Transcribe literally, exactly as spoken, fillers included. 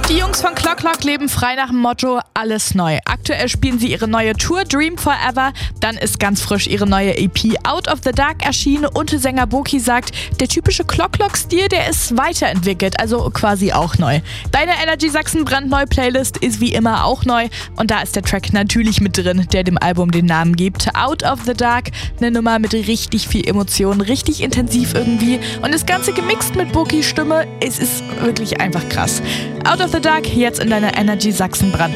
Die Jungs von Clock Clock leben frei nach dem Motto alles neu. Aktuell spielen sie ihre neue Tour Dream Forever, dann ist ganz frisch ihre neue E P Out of the Dark erschienen und Sänger Boki sagt, der typische Clock Clock Stil, der ist weiterentwickelt, also quasi auch neu. Deine Energy Sachsen brandneue Playlist ist wie immer auch neu und da ist der Track natürlich mit drin, der dem Album den Namen gibt. Out of the Dark, eine Nummer mit richtig viel Emotion, richtig intensiv irgendwie und das Ganze gemixt mit Bokis Stimme, es ist wirklich einfach krass. Out of the Dark, jetzt in deiner Energy Sachsen brandneu.